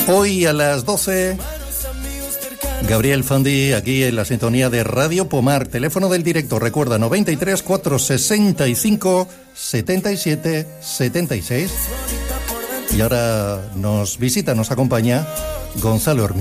Hoy a las 12, Gabriel Fandi aquí en la sintonía de Radio Pomar. Teléfono del directo, recuerda, 93 465 77 76. Y ahora nos visita, nos acompaña Gonzalo Hormiguero.